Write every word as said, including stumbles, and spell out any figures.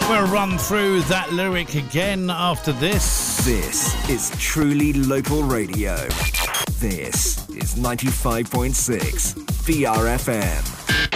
We'll run through that lyric again after this. This is truly local radio. This is ninety-five point six V R F M.